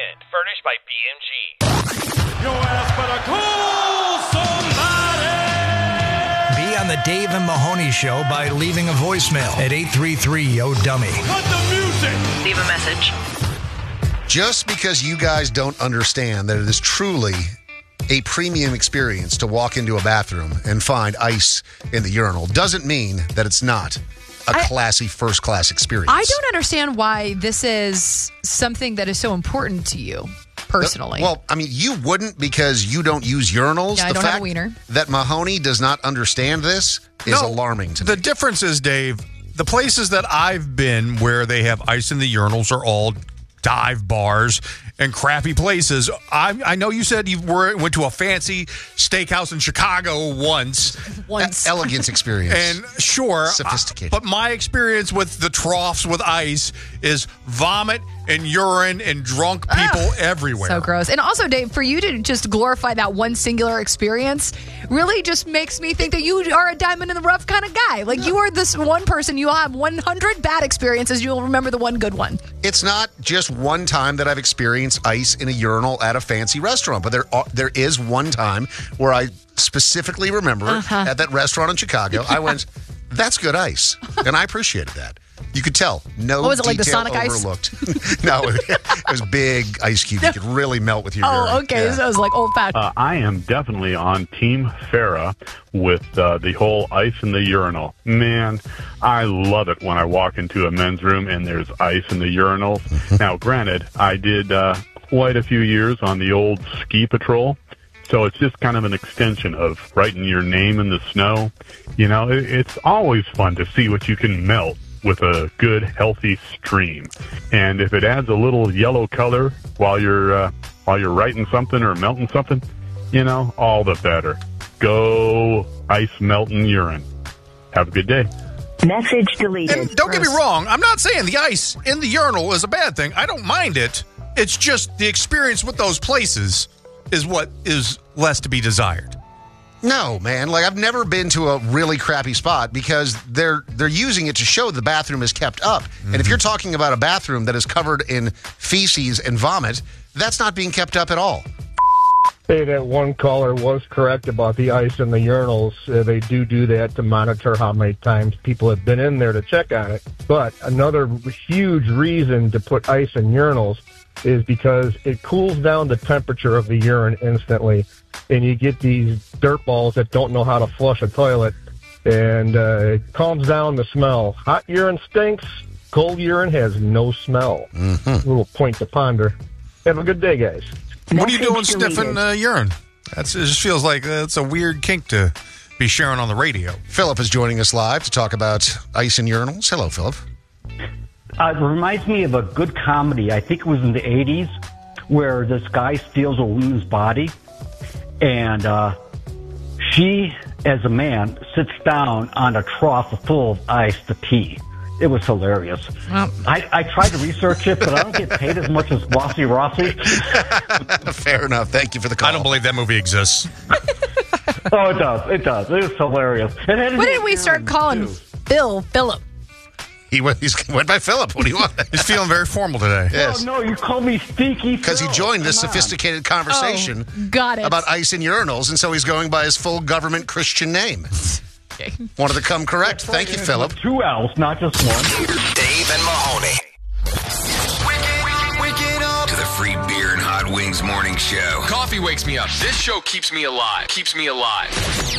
equipment furnished by BMG. Your ass better call somebody! Be on the Dave and Mahoney Show by leaving a voicemail at 833-YO-DUMMY. Cut the music! Leave a message. Just because you guys don't understand that it is truly a premium experience to walk into a bathroom and find ice in the urinal doesn't mean that it's not a classy first-class experience. I don't understand why this is something that is so important to you personally. Well, I mean, you wouldn't because you don't use urinals. Yeah, I don't have a wiener. That Mahoney does not understand this is alarming to me. The difference is, Dave, the places that I've been where they have ice in the urinals are all dive bars and crappy places. I know you said you went to a fancy steakhouse in Chicago once. Elegance experience. And sure. Sophisticated. But my experience with the troughs with ice is vomit and urine and drunk people everywhere. So gross. And also, Dave, for you to just glorify that one singular experience really just makes me think that you are a diamond in the rough kind of guy. Like, you are this one person. You'll have 100 bad experiences. You'll remember the one good one. It's not just one time that I've experienced ice in a urinal at a fancy restaurant, but there is one time where I specifically remember at that restaurant in Chicago, I went, that's good ice. And I appreciated that. You could tell. No was it, like the detail Sonic overlooked. No, it was big ice cubes. You could really melt with your urine. Oh, okay. Yeah. So it was like old-fashioned. I am definitely on Team Farrah with the whole ice in the urinal. Man, I love it when I walk into a men's room and there's ice in the urinals. Now, granted, I did quite a few years on the old ski patrol. So it's just kind of an extension of writing your name in the snow. You know, it's always fun to see what you can melt with a good, healthy stream. And if it adds a little yellow color while you're writing something or melting something, you know, all the better. Go ice melting urine. Have a good day. Message deleted. And don't get me wrong, I'm not saying the ice in the urinal is a bad thing. I don't mind it. It's just the experience with those places is what is less to be desired. No, man. Like, I've never been to a really crappy spot because they're using it to show the bathroom is kept up. And if you're talking about a bathroom that is covered in feces and vomit, that's not being kept up at all. Hey, that one caller was correct about the ice in the urinals. They do that to monitor how many times people have been in there to check on it. But another huge reason to put ice in urinals is because it cools down the temperature of the urine instantly. And you get these dirt balls that don't know how to flush a toilet, and it calms down the smell. Hot urine stinks. Cold urine has no smell. Little point to ponder. Have a good day, guys. What are you doing sniffing urine? It just feels like it's a weird kink to be sharing on the radio. Philip is joining us live to talk about ice in urinals. Hello, Philip. It reminds me of a good comedy. I think it was in the 80s where this guy steals a woman's body. And she, as a man, sits down on a trough full of ice to pee. It was hilarious. I tried to research it, but I don't get paid as much as Bossy Rossi. Fair enough. Thank you for the call. I don't believe that movie exists. Oh, it does. It does. It was hilarious. When did we start calling Bill Philip? He went by Philip. What do you want? He's feeling very formal today. Yes. Oh, no, you called me Stinky Phil. Because he joined this sophisticated conversation got it. about ice in urinals, and so he's going by his full government Christian name. Okay. Wanted to come correct. Thank you, Philip. 2 L's, not just one. Dave and Mahoney. Waking up to the free beer and hot wings morning show. Coffee wakes me up. This show keeps me alive.